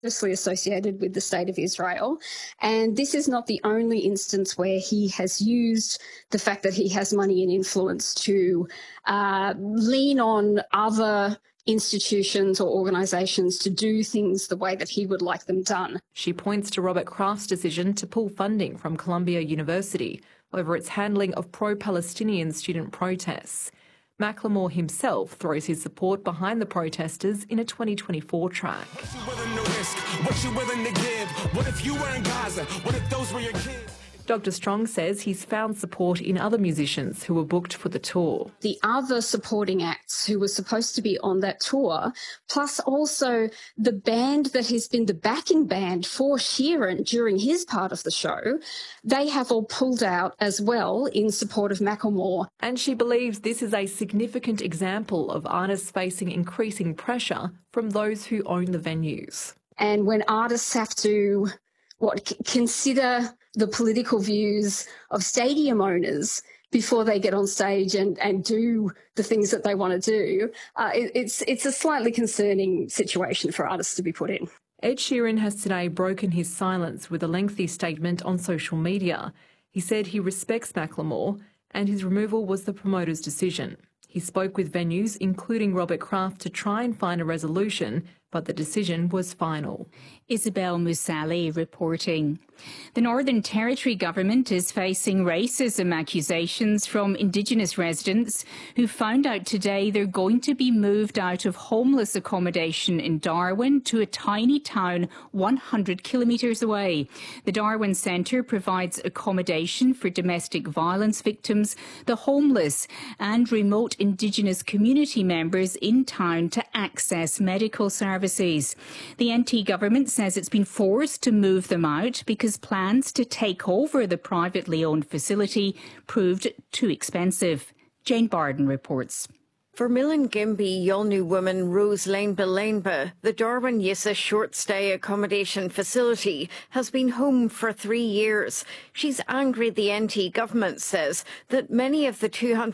closely associated with the State of Israel. And this is not the only instance where he has used the fact that he has money and influence to lean on other institutions or organisations to do things the way that he would like them done. She points to Robert Kraft's decision to pull funding from Columbia University over its handling of pro-Palestinian student protests. Macklemore himself throws his support behind the protesters in a 2024 track. What you willing to give? What if you were in Gaza? What if those were your kids? Dr. Strong says he's found support in other musicians who were booked for the tour. The other supporting acts who were supposed to be on that tour, plus also the band that has been the backing band for Sheeran during his part of the show, they have all pulled out as well in support of Macklemore. And she believes this is a significant example of artists facing increasing pressure from those who own the venues. And when artists have to consider the political views of stadium owners before they get on stage and do the things that they want to do, it's a slightly concerning situation for artists to be put in. Ed Sheeran has today broken his silence with a lengthy statement on social media. He said he respects Macklemore and his removal was the promoter's decision. He spoke with venues, including Robert Kraft, to try and find a resolution, but the decision was final. Isabel Musali reporting. The Northern Territory government is facing racism accusations from Indigenous residents who found out today they're going to be moved out of homeless accommodation in Darwin to a tiny town 100 kilometres away. The Darwin Centre provides accommodation for domestic violence victims, the homeless and remote Indigenous community members in town to access medical services. The NT government says it's been forced to move them out because plans to take over the privately owned facility proved too expensive. Jane Barden reports. For Milingimbi Yolngu woman Rose Laneba, the Darwin Yissa short stay accommodation facility has been home for 3 years. She's angry the NT government says that many of the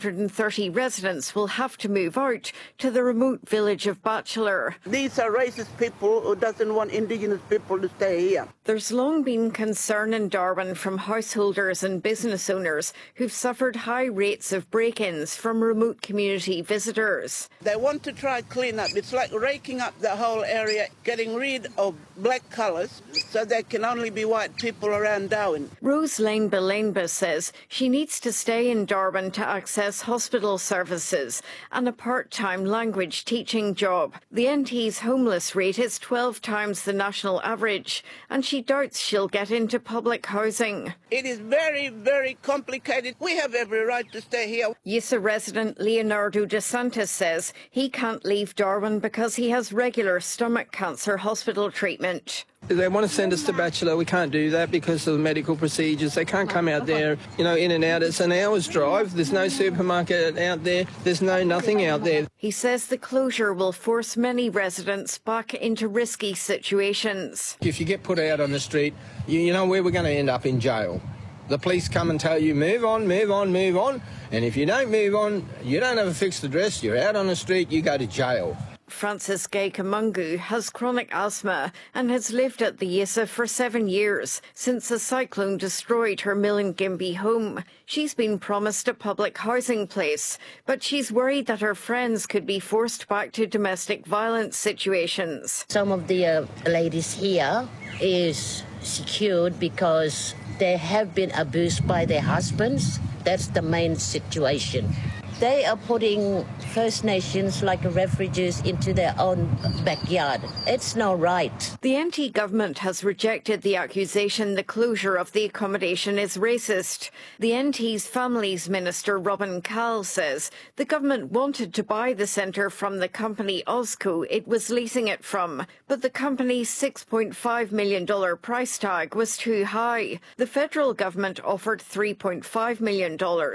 230 residents will have to move out to the remote village of Bachelor. These are racist people who doesn't want Indigenous people to stay here. There's long been concern in Darwin from householders and business owners who've suffered high rates of break-ins from remote community visitors. They want to try clean up. It's like raking up the whole area, getting rid of black colours so there can only be white people around Darwin. Rose Laneba says she needs to stay in Darwin to access hospital services and a part-time language teaching job. The NT's homeless rate is 12 times the national average and she doubts she'll get into public housing. It is very, very complicated. We have every right to stay here. Yissa resident Leonardo DeSantis says he can't leave Darwin because he has regular stomach cancer hospital treatment. They want to send us to Bachelor. We can't do that because of the medical procedures. They can't come out there, in and out. It's an hour's drive. There's no supermarket out there. There's nothing out there. He says the closure will force many residents back into risky situations. If you get put out on the street, you know where we're going to end up, in jail. The police come and tell you, move on, move on, move on. And if you don't move on, you don't have a fixed address, you're out on the street, you go to jail. Frances Gay Kamungu has chronic asthma and has lived at the Yissa for 7 years since the cyclone destroyed her Milingimbi home. She's been promised a public housing place, but she's worried that her friends could be forced back to domestic violence situations. Some of the ladies here is secured because they have been abused by their husbands. That's the main situation. They are putting First Nations like refugees into their own backyard. It's not right. The NT government has rejected the accusation the closure of the accommodation is racist. The NT's Families Minister Robin Call says the government wanted to buy the centre from the company Osco it was leasing it from, but the company's $6.5 million price tag was too high. The federal government offered $3.5 million,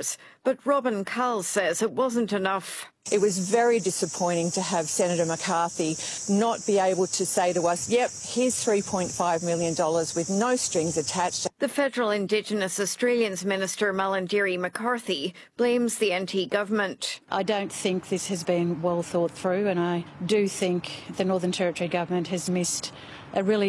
but Robin Call says it wasn't enough. It was very disappointing to have Senator McCarthy not be able to say to us, yep, here's $3.5 million with no strings attached. The Federal Indigenous Australians Minister Malarndirri McCarthy blames the NT government. I don't think this has been well thought through, and I do think the Northern Territory government has missed a really